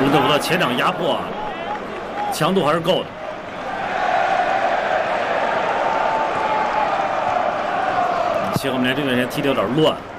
鲁德福的前场压迫强度还是够的。西汉姆联这个人踢得有点乱。